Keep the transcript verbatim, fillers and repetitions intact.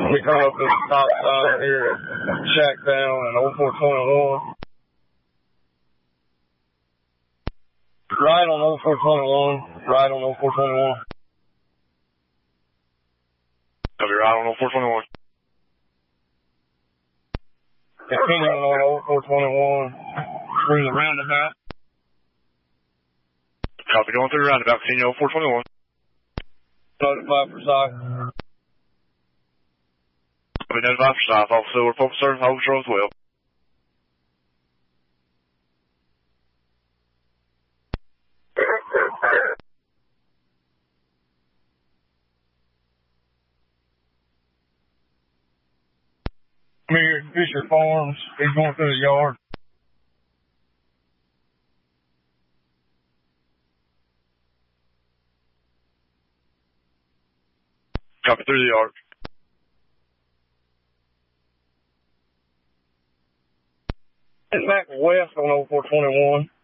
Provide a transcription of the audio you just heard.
We come up to the stop sign here at Shackdown and oh four twenty-one. Right on oh four twenty-one. Right on oh four twenty-one. Copy, right on oh four twenty-one. Continuing on oh four twenty-one through the roundabout. Copy, going through the roundabout. Continue oh four twenty-one. Notify for site. Copy, notify for site. Officer, we're focused on Highway Patrol as well. Come here, Fisher Farms. He's going through the yard. Copy, through the yard. It's back west on oh four twenty-one.